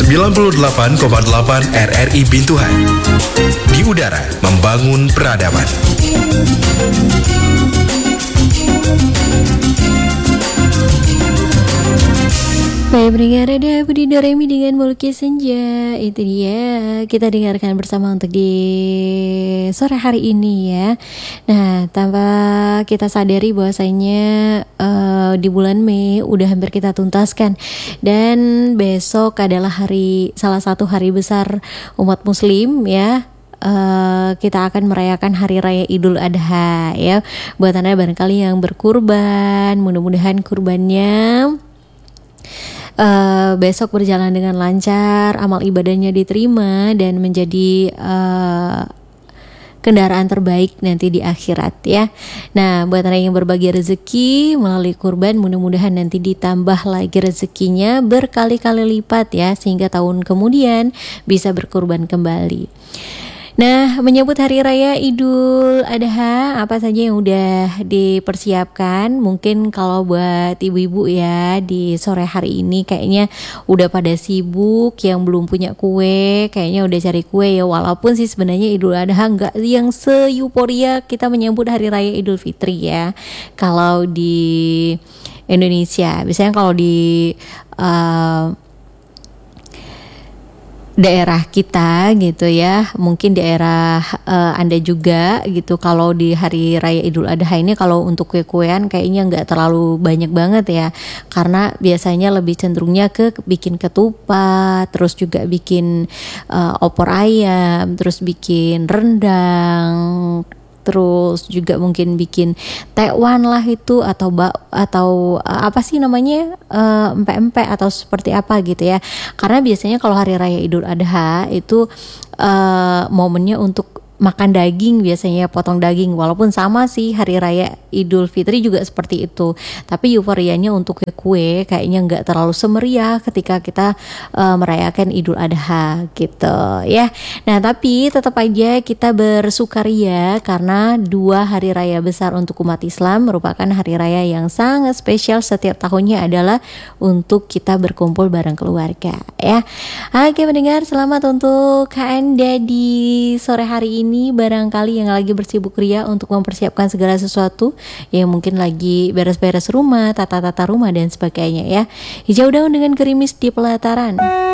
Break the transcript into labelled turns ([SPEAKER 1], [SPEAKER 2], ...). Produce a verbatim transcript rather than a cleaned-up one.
[SPEAKER 1] sembilan puluh delapan koma delapan R R I Bintuhan. Di udara, membangun peradaban.
[SPEAKER 2] Baik, pendengar, ada Budi Doremi dengan Melukis Senja. Itu dia, kita dengarkan bersama untuk di sore hari ini ya. Nah, tanpa kita sadari bahwasanya uh, di bulan Mei udah hampir kita tuntaskan. Dan besok adalah hari, salah satu hari besar umat muslim ya. Uh, kita akan merayakan Hari Raya Idul Adha ya. Buat Anda barangkali yang berkurban, mudah-mudahan kurbannya Uh, besok berjalan dengan lancar, amal ibadahnya diterima dan menjadi uh, kendaraan terbaik nanti di akhirat ya. Nah, buat anda yang berbagi rezeki melalui kurban, mudah-mudahan nanti ditambah lagi rezekinya berkali-kali lipat ya, sehingga tahun kemudian bisa berkurban kembali. Nah, menyambut Hari Raya Idul Adha, apa saja yang udah dipersiapkan? Mungkin kalau buat ibu-ibu ya, di sore hari ini kayaknya udah pada sibuk, yang belum punya kue, kayaknya udah cari kue ya. Walaupun sih sebenarnya Idul Adha nggak yang se-euforia kita menyambut Hari Raya Idul Fitri ya. Kalau di Indonesia, biasanya kalau di uh, daerah kita gitu ya, mungkin daerah uh, Anda juga gitu, kalau di Hari Raya Idul Adha ini kalau untuk kue-kuean kayaknya nggak terlalu banyak banget ya, karena biasanya lebih cenderungnya ke bikin ketupat, terus juga bikin uh, opor ayam, terus bikin rendang, terus juga mungkin bikin tekwan lah itu, atau bak atau uh, apa sih namanya, uh, empek-empek atau seperti apa gitu ya. Karena biasanya kalau Hari Raya Idul Adha itu uh, momennya untuk makan daging, biasanya potong daging. Walaupun sama sih Hari Raya Idul Fitri juga seperti itu, tapi euforianya untuk kue kayaknya nggak terlalu semeriah ketika kita uh, merayakan Idul Adha gitu ya. Nah, tapi tetap aja kita bersukaria karena dua hari raya besar untuk umat Islam merupakan hari raya yang sangat spesial setiap tahunnya, adalah untuk kita berkumpul bareng keluarga ya. Oke pendengar, selamat untuk Anda di sore hari ini. Ini barangkali yang lagi bersibuk ria untuk mempersiapkan segala sesuatu, yang mungkin lagi beres-beres rumah, tata-tata rumah dan sebagainya ya. Hijau daun dengan gerimis di pelataran.